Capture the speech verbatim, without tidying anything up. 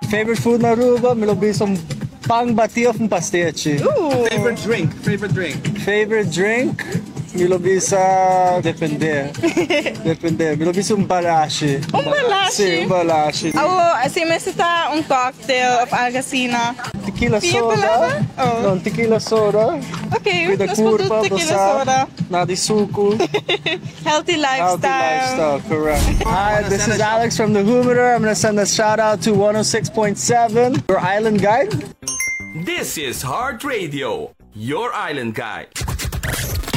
Favorite food na Aruba? Me lo bisong pang batio from pastiche. Ooh. Favorite drink? Favorite drink? Favorite drink? Me lo bisa depende. Depende. Me lo bisa um balashi. Um balashi? Sim, um balashi. Oh, assim, mas está um cocktail of Algacina. Tequila Pia soda. palavra? Oh. Non, tequila soda. Okay, With the let's put curva, tequila basta, soda. na di suku. Healthy lifestyle. Healthy lifestyle, correct. Hi, this is Alex from the Humidor. I'm gonna send a shout out to one oh six point seven, your island guide. This is Heart Radio, your island guide.